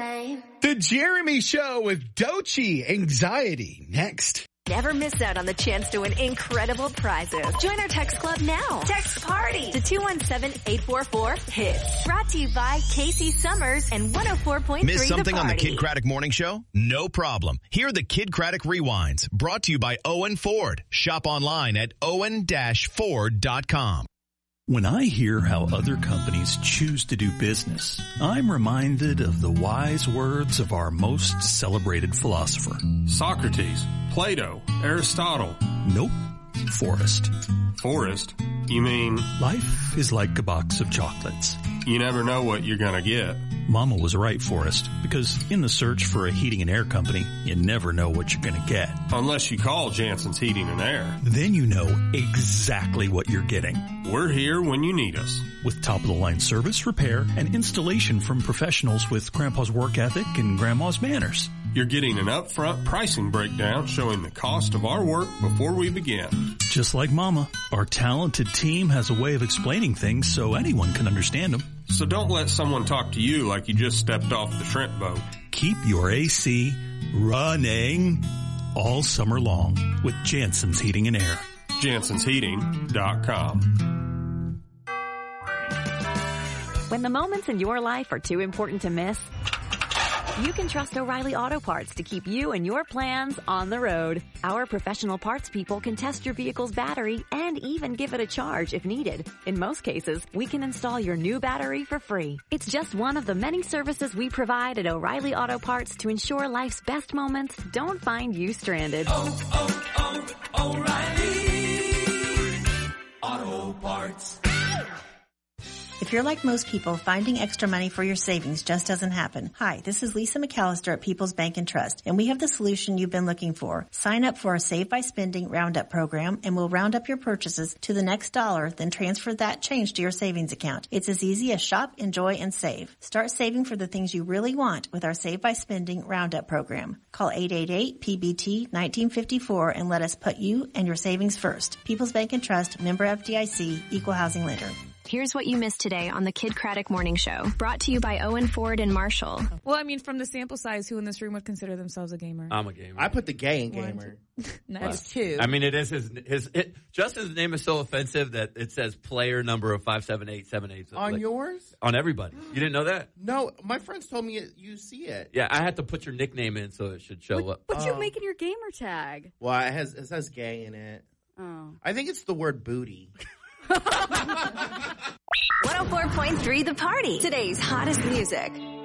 same. The Jeremy Show with Doechii, Anxiety, next. Never miss out on the chance to win incredible prizes. Join our text club now. Text PARTY to 217-844-HIT. Brought to you by Casey Summers and 104.3 Miss something The on the Party. Kid Craddock Morning Show? No problem. Here are the Kid Craddock Rewinds, brought to you by Owen Ford. Shop online at owen-ford.com. When I hear how other companies choose to do business, I'm reminded of the wise words of our most celebrated philosopher. Socrates, Plato, Aristotle. Nope. Forrest. Forrest? You mean? Life is like a box of chocolates. You never know what you're gonna get. Mama was right, Forrest, because in the search for a heating and air company, you never know what you're gonna get. Unless you call Jansen's Heating and Air. Then you know exactly what you're getting. We're here when you need us. With top-of-the-line service, repair, and installation from professionals with Grandpa's work ethic and Grandma's manners. You're getting an upfront pricing breakdown showing the cost of our work before we begin. Just like Mama, our talented team has a way of explaining things so anyone can understand them. So don't let someone talk to you like you just stepped off the shrimp boat. Keep your AC running all summer long with Jansen's Heating and Air. JansensHeating.com. When the moments in your life are too important to miss, you can trust O'Reilly Auto Parts to keep you and your plans on the road. Our professional parts people can test your vehicle's battery and even give it a charge if needed. In most cases, we can install your new battery for free. It's just one of the many services we provide at O'Reilly Auto Parts to ensure life's best moments don't find you stranded. O'Reilly Auto Parts. If you're like most people, finding extra money for your savings just doesn't happen. Hi, this is Lisa McAllister at People's Bank and Trust, and we have the solution you've been looking for. Sign up for our Save by Spending Roundup program, and we'll round up your purchases to the next dollar, then transfer that change to your savings account. It's as easy as shop, enjoy, and save. Start saving for the things you really want with our Save by Spending Roundup program. Call 888-PBT-1954 and let us put you and your savings first. People's Bank and Trust, member FDIC, equal housing lender. Here's what you missed today on the Kid Craddock Morning Show. Brought to you by Owen Ford and Marshall. Well, I mean, from the sample size, who in this room would consider themselves a gamer? I'm a gamer. I put the gay in gamer. That's two. I mean, it is Justin's name is so offensive that it says player number of 57878. On yours? On everybody. You didn't know that? No, my friends told me you see it. Yeah, I had to put your nickname in so it should show up. But you making your gamer tag? Well, it says gay in it. Oh. I think it's the word booty. 104.3 The Party. Today's hottest music.